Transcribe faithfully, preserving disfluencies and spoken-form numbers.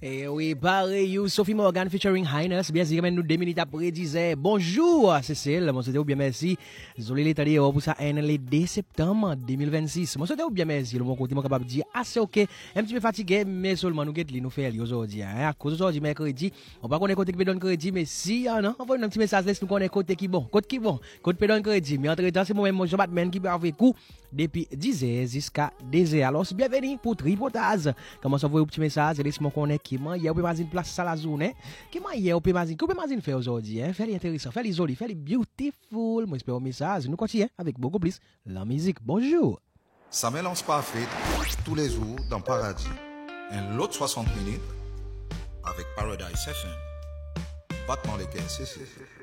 Et oui, pareil, you, Sophie Morgan featuring Highness. Bien sûr, nous deux minutes après disait bonjour, Cécile. Moi, c'était bien merci. Désolé, l'état de pour ça, le deux septembre deux mille vingt-six. Moi, c'était bien merci. Le bon côté, moi, capable de dire, ah, c'est ok. Un petit peu fatigué, mais seulement nous, nous fait aujourd'hui. À cause aujourd'hui, mercredi, on va connaître côté qui peut donner crédit, mais si, non, on va un petit message, laisse nous connaître côté qui bon. Côté qui bon. Côté peut donner crédit. Mais entre temps, c'est moi-même, mon Batman qui peut avec vous depuis dix heures jusqu'à deux heures. Alors, bienvenue pour Tripotage. Comment ça, vous un petit message, laisse-moi connaître qui man, hier, on peut imaginer place ça la journée. Qui man, hier, on peut imaginer, qu'on peut imaginer faire aujourd'hui, hein? Faire intéressant, faire les jolis, faire les beautiful. Moi, j'espère au message. Nous continuons avec beaucoup plus la musique. Bonjour. Ça mélange parfait tous les jours dans Paradis. Un lot soixante minutes avec Paradise Session. Battement les caisses, c'est